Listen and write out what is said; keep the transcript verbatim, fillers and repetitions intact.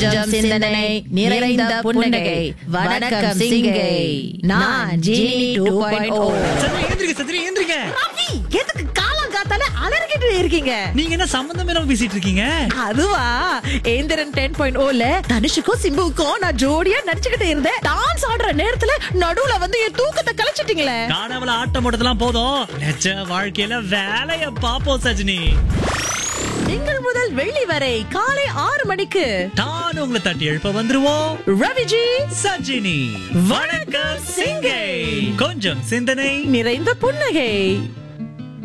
கொஞ்சம் சிந்தனை நிறைந்த புன்னகை. வணக்கம் சிங்கை. நான் ஜீனி டூ பாயிண்ட் ஓ. சந்திரி எந்திரிக்க, சந்திரி எந்திரிக்க. ரவி, எதுக்கு காலங்காத்தால அலறிக்கிட்டு இருக்கீங்க? நீங்க என்ன சம்பந்தம் இல்லாம பேசிட்டு இருக்கீங்க? அதுவா, ஏந்திரன் டென் பாயிண்ட் ஓல தனுஷுக்கும் சிம்புவுக்கும் நான் ஜோடியா நடிச்சுக்கிட்டு இருந்தேன். டான்ஸ் ஆடுற நேரத்துல நடுவுல வந்து என் தூக்கத்தை கலைச்சிட்டீங்களே. காணவள ஆட்டம் ஓட்டதெல்லாம் போதும், நிஜ வாழ்க்கையில வேலைய பாப்போம் சஜினி. திங்கள் முதல் வெள்ளி வரை காலை ஆறு மணிக்கு தான் உங்களை தட்டி எழுப்ப வந்துருவோம். ரவிஜி சஜினி வணக்கம் சிங்கை. கொஞ்சம் சிந்தனை நிறைந்த புன்னகை.